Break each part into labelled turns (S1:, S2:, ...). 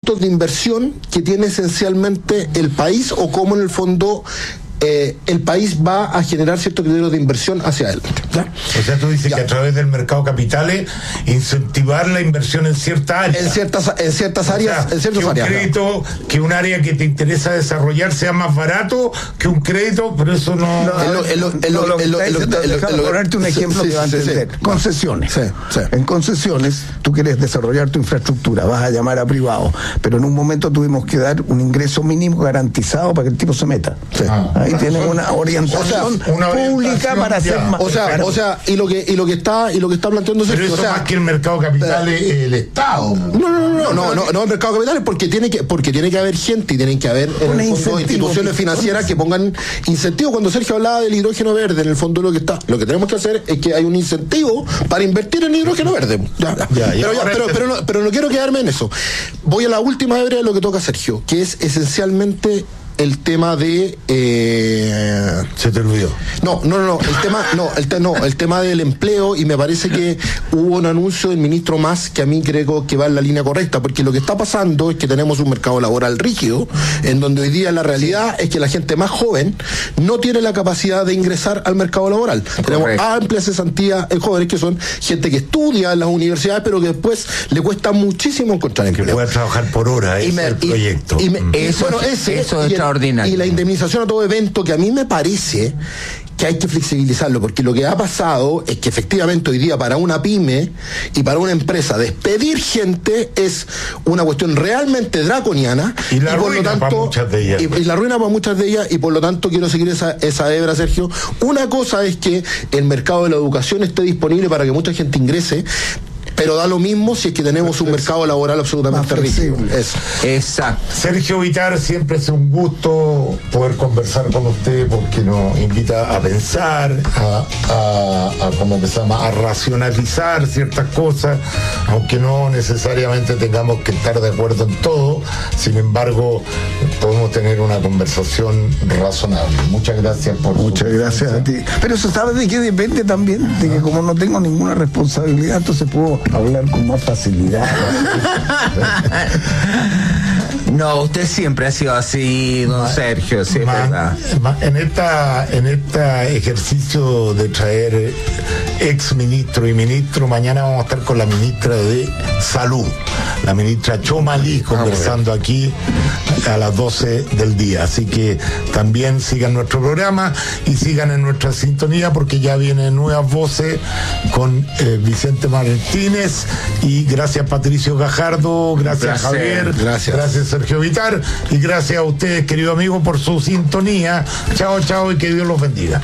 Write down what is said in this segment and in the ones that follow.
S1: montos de inversión que tiene esencialmente el país, o cómo en el fondo el país va a generar ciertos criterios de inversión hacia adelante, ¿ya?
S2: O sea, tú dices que a través del mercado de capitales incentivar la inversión en ciertas áreas.
S1: En ciertas áreas,
S2: o sea, que un crédito, que un área que te interesa desarrollar sea más barato que un crédito, pero eso no...
S3: Ponerte un ejemplo que va a entender. Concesiones. En concesiones, tú quieres desarrollar tu infraestructura, vas a llamar a privado, pero en un momento tuvimos que dar un ingreso mínimo garantizado para que el tipo se meta. Ahí tienen una orientación pública para hacer más.
S1: O sea, y lo que está planteando
S2: Sergio, pero eso más que el mercado de capitales, el Estado.
S1: No, el mercado de capitales, porque tiene que haber gente y tienen que haber en el fondo instituciones financieras que pongan incentivos. Cuando Sergio hablaba del hidrógeno verde, en el fondo lo que tenemos que hacer es que hay un incentivo para invertir en hidrógeno verde. Pero no quiero quedarme en eso. Voy a la última hebra de lo que toca Sergio, que es esencialmente el tema de
S2: se te olvidó.
S1: El tema del empleo, y me parece que hubo un anuncio del ministro Mas que a mí creo que va en la línea correcta, porque lo que está pasando es que tenemos un mercado laboral rígido, en donde hoy día la realidad es que la gente más joven no tiene la capacidad de ingresar al mercado laboral. Tenemos amplias cesantías en jóvenes que son gente que estudia en las universidades, pero que después le cuesta muchísimo encontrar empleo.
S2: Que pueda trabajar por hora, es el proyecto.
S1: Eso es extraordinario. Y la indemnización a todo evento, que a mí me parece que hay que flexibilizarlo, porque lo que ha pasado es que efectivamente hoy día para una pyme y para una empresa despedir gente es una cuestión realmente draconiana,
S2: y la ruina para muchas de ellas.
S1: Y la ruina para muchas de ellas, y por lo tanto quiero seguir esa hebra, Sergio. Una cosa es que el mercado de la educación esté disponible para que mucha gente ingrese, pero da lo mismo si es que tenemos un mercado laboral absolutamente rígido.
S4: Exacto.
S2: Sergio Vitar, siempre es un gusto poder conversar con usted, porque nos invita a pensar, a racionalizar ciertas cosas, aunque no necesariamente tengamos que estar de acuerdo en todo. Sin embargo, podemos tener una conversación razonable. Muchas gracias por
S3: Muchas gracias a ti. Pero eso, ¿sabes de qué depende también? De que como no tengo ninguna responsabilidad, entonces puedo hablar con más facilidad.
S4: No, usted siempre ha sido así, don Sergio, sí, verdad.
S2: En este ejercicio de traer ex ministro y ministro, mañana vamos a estar con la ministra de Salud, la ministra Chomalí, conversando aquí a las 12 del día. Así que también sigan nuestro programa y sigan en nuestra sintonía, porque ya vienen nuevas voces con Vicente Martínez, y gracias Patricio Gajardo, gracias Javier, gracias Sergio Vitar, y gracias a ustedes, querido amigo, por su sintonía. Chao, chao, y que Dios los bendiga.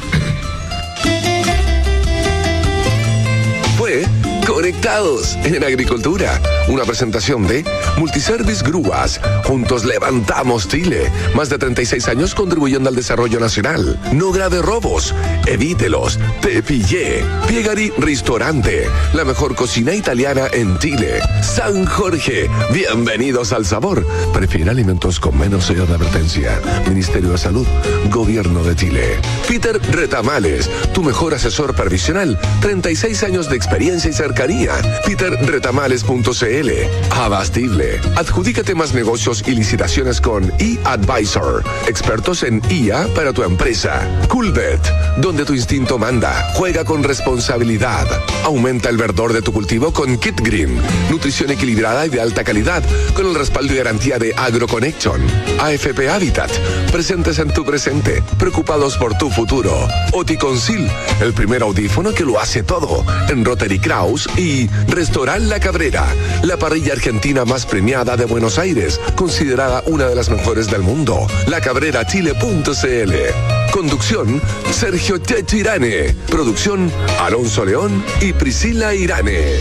S5: Fue Conectados en Agricultura, una presentación de Multiservice Grúas. Juntos levantamos Chile. Más de 36 años contribuyendo al desarrollo nacional. No grave robos, evítelos. Te pillé. Piegari Ristorante, la mejor cocina italiana en Chile. San Jorge, bienvenidos al sabor. Prefiere alimentos con menos sello de advertencia. Ministerio de Salud, Gobierno de Chile. Peter Retamales, tu mejor asesor previsional. 36 años de experiencia y cercanía. peterretamales.cl. Abastible. Adjudícate más negocios y licitaciones con eAdvisor. Expertos en IA para tu empresa. Coolbet, donde tu instinto manda. Juega con responsabilidad. Aumenta el verdor de tu cultivo con Kit Green. Nutrición equilibrada y de alta calidad, con el respaldo y garantía de AgroConnection. AFP Habitat, presentes en tu presente, preocupados por tu futuro. Oticonsil, el primer audífono que lo hace todo, en Rotary Kraus. Y Restaurant La Cabrera, la parrilla argentina más premiada de Buenos Aires, considerada una de las mejores del mundo. LaCabreraChile.cl. Conducción, Sergio Checho Irane. Producción, Alonso León y Priscila Irane.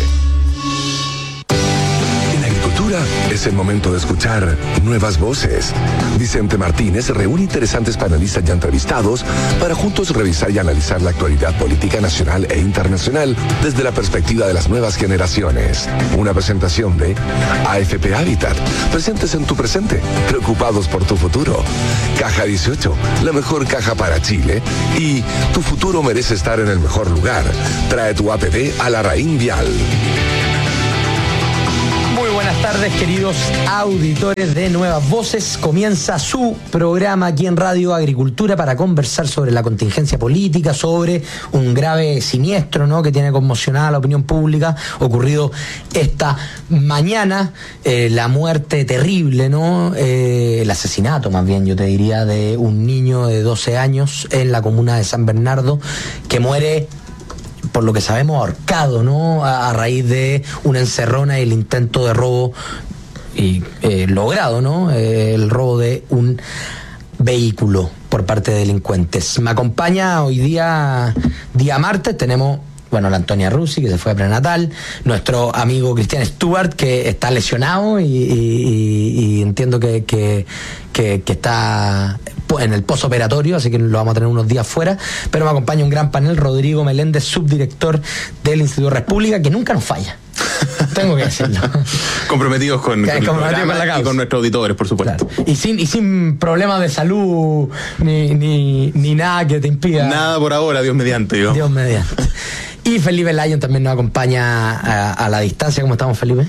S5: Es el momento de escuchar nuevas voces. Vicente Martínez reúne interesantes panelistas ya entrevistados para juntos revisar y analizar la actualidad política nacional e internacional desde la perspectiva de las nuevas generaciones. Una presentación de AFP Habitat, presentes en tu presente, preocupados por tu futuro. Caja 18, la mejor caja para Chile, y tu futuro merece estar en el mejor lugar. Trae tu APB a la Raín Vial.
S4: Muy buenas tardes.
S6: tardes, queridos auditores de Nuevas Voces. Comienza su programa aquí en Radio Agricultura para conversar sobre la contingencia política, sobre un grave siniestro, ¿no?, que tiene conmocionada la opinión pública, ocurrido esta mañana, la muerte terrible, ¿no?, el asesinato, más bien yo te diría, de un niño de 12 años en la comuna de San Bernardo, que muere, por lo que sabemos, ahorcado, ¿no?, a raíz de una encerrona y el intento de robo logrado, ¿no?, el robo de un vehículo por parte de delincuentes. Me acompaña hoy día martes, tenemos, bueno, la Antonia Rusi, que se fue a prenatal, nuestro amigo Cristian Stewart, que está lesionado y entiendo que está en el posoperatorio, así que lo vamos a tener unos días fuera, pero me acompaña un gran panel, Rodrigo Meléndez, subdirector del Instituto República, que nunca nos falla. Tengo que decirlo.
S7: Comprometidos con
S6: la causa
S7: y con nuestros auditores, por supuesto.
S6: Claro. Y sin problemas de salud ni nada que te impida.
S7: Nada por ahora, Dios mediante.
S6: Dios mediante. Y Felipe Lyon también nos acompaña a la distancia. ¿Cómo estamos, Felipe?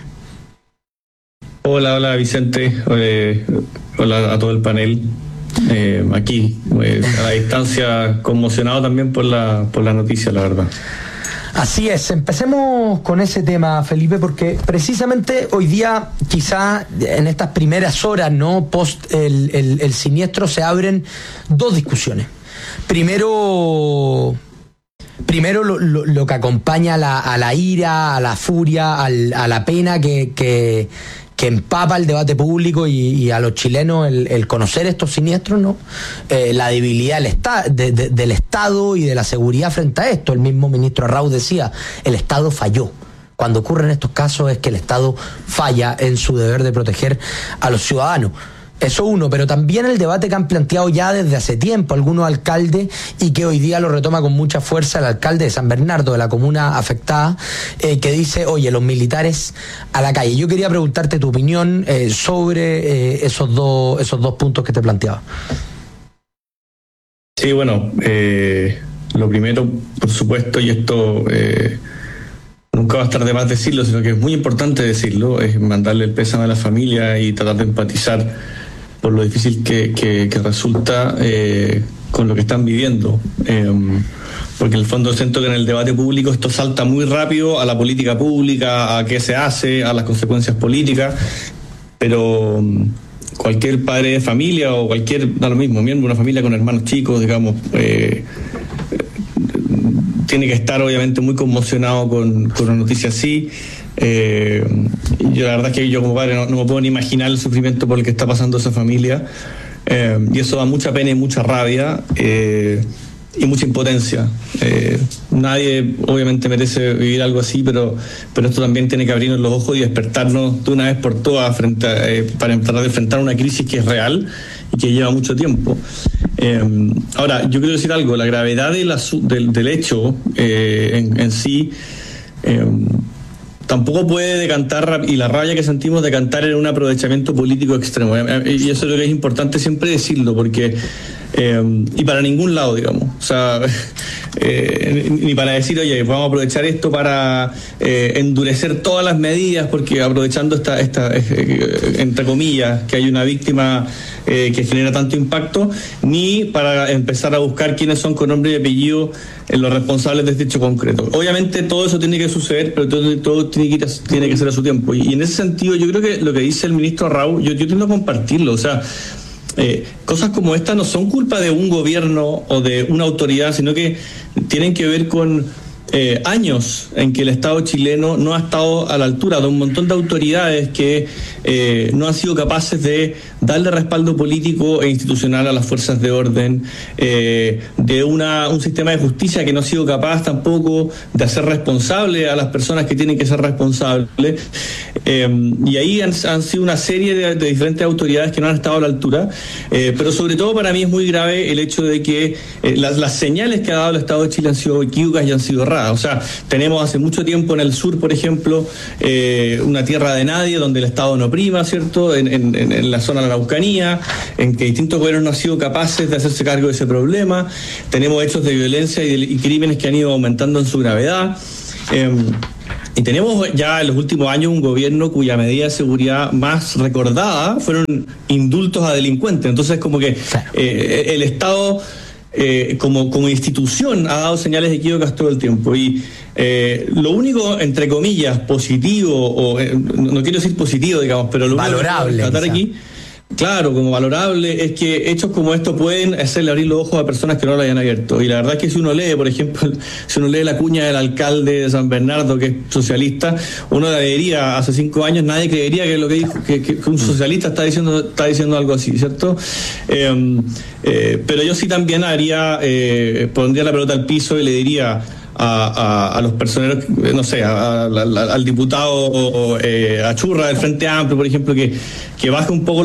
S8: Hola Vicente, hola a todo el panel. Aquí, a la distancia, conmocionado también por la noticia, la verdad.
S6: Así es, empecemos con ese tema, Felipe, porque precisamente hoy día, quizá en estas primeras horas, ¿no?, post el siniestro, se abren dos discusiones. Primero lo que acompaña a la ira, a la furia, a la pena que empapa el debate público y a los chilenos el conocer estos siniestros, ¿no? La debilidad del Estado y de la seguridad frente a esto. El mismo ministro Arrau decía, el Estado falló. Cuando ocurren estos casos es que el Estado falla en su deber de proteger a los ciudadanos. Eso uno, pero también el debate que han planteado ya desde hace tiempo algunos alcaldes y que hoy día lo retoma con mucha fuerza el alcalde de San Bernardo, de la comuna afectada, que dice, oye, los militares a la calle. Yo quería preguntarte tu opinión sobre esos dos puntos que te planteaba.
S8: Sí, bueno, lo primero, por supuesto, y esto nunca va a estar de más decirlo, sino que es muy importante decirlo, es mandarle el pésame a la familia y tratar de empatizar por lo difícil que resulta con lo que están viviendo. Porque en el fondo siento que en el debate público esto salta muy rápido a la política pública, a qué se hace, a las consecuencias políticas, pero cualquier padre de familia o da lo mismo, miembro de una familia con hermanos chicos, digamos, tiene que estar obviamente muy conmocionado con una noticia así. Yo la verdad es que yo como padre no me puedo ni imaginar el sufrimiento por el que está pasando esa familia, y eso da mucha pena y mucha rabia y mucha impotencia. Nadie obviamente merece vivir algo así, pero esto también tiene que abrirnos los ojos y despertarnos de una vez por todas para tratar de enfrentar una crisis que es real y que lleva mucho tiempo. Ahora, yo quiero decir algo, la gravedad del hecho en sí tampoco puede decantar, y la rabia que sentimos decantar en un aprovechamiento político extremo, y eso es lo que es importante siempre decirlo, porque y para ningún lado, digamos, o sea, ni para decir, oye, vamos a aprovechar esto para endurecer todas las medidas, porque aprovechando esta entre comillas, que hay una víctima que genera tanto impacto, ni para empezar a buscar quiénes son con nombre y apellido los responsables de este hecho concreto. Obviamente todo eso tiene que suceder, pero todo tiene que ser a su tiempo, y en ese sentido yo creo que lo que dice el ministro Arrau, yo tiendo a compartirlo, o sea, cosas como esta no son culpa de un gobierno o de una autoridad, sino que tienen que ver con años en que el Estado chileno no ha estado a la altura de un montón de autoridades que no han sido capaces de darle respaldo político e institucional a las fuerzas de orden, de un sistema de justicia que no ha sido capaz tampoco de hacer responsable a las personas que tienen que ser responsables, y ahí han sido una serie de diferentes autoridades que no han estado a la altura, pero sobre todo para mí es muy grave el hecho de que las señales que ha dado el Estado de Chile han sido equívocas y han sido erradas. O sea, tenemos hace mucho tiempo en el sur, por ejemplo, una tierra de nadie donde el Estado no prima, ¿cierto? En la zona de la Araucanía, en que distintos gobiernos no han sido capaces de hacerse cargo de ese problema. Tenemos hechos de violencia y crímenes que han ido aumentando en su gravedad. Y tenemos ya en los últimos años un gobierno cuya medida de seguridad más recordada fueron indultos a delincuentes. Entonces, como que el Estado como institución ha dado señales equívocas todo el tiempo. Y lo único, entre comillas, positivo, o no quiero decir positivo, digamos, pero lo
S6: valorable,
S8: único que tratar aquí, claro, como valorable, es que hechos como estos pueden hacerle abrir los ojos a personas que no lo hayan abierto. Y la verdad es que si uno lee, por ejemplo, si uno lee la cuña del alcalde de San Bernardo, que es socialista, uno la leería hace 5 años, nadie creería que lo que dijo, que un socialista está diciendo algo así, ¿cierto? Pero yo sí también pondría la pelota al piso y le diría a los personeros, no sé, al diputado Achurra del Frente Amplio, por ejemplo, que baje un poco